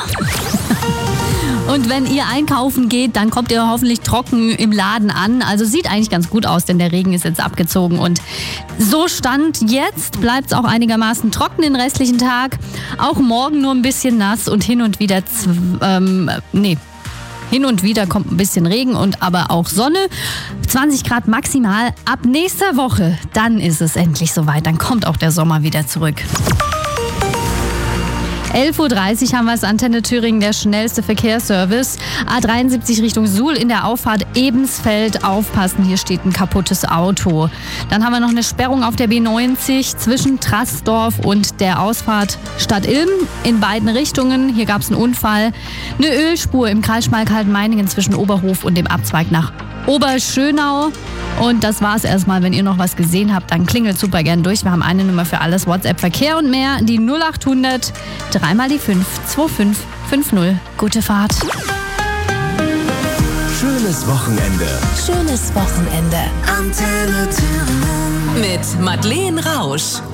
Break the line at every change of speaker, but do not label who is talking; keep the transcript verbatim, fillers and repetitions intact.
Und wenn ihr einkaufen geht, dann kommt ihr hoffentlich trocken im Laden an. Also sieht eigentlich ganz gut aus, denn der Regen ist jetzt abgezogen. Und so Stand jetzt bleibt es auch einigermaßen trocken den restlichen Tag. Auch morgen nur ein bisschen nass und hin und wieder, ähm, nee, hin und wieder kommt ein bisschen Regen und aber auch Sonne. zwanzig Grad maximal. Ab nächster Woche, dann ist es endlich soweit. Dann kommt auch der Sommer wieder zurück. elf Uhr dreißig haben wir es, Antenne Thüringen, der schnellste Verkehrsservice. A dreiundsiebzig Richtung Suhl in der Auffahrt Ebensfeld. Aufpassen, hier steht ein kaputtes Auto. Dann haben wir noch eine Sperrung auf der B neunzig zwischen Trassdorf und der Ausfahrt Stadt Ilm in beiden Richtungen. Hier gab es einen Unfall. Eine Ölspur im Kreis Schmalkalden-Meiningen zwischen Oberhof und dem Abzweig nach Oberschönau. Und das war's erstmal. Wenn ihr noch was gesehen habt, dann klingelt super gern durch. Wir haben eine Nummer für alles, WhatsApp, Verkehr und mehr. Die null acht hundert, dreimal die fünf, zwei fünf fünf null. Gute Fahrt.
Schönes Wochenende.
Schönes Wochenende.
Antenne Thüringen.
Mit Madeleine Rausch.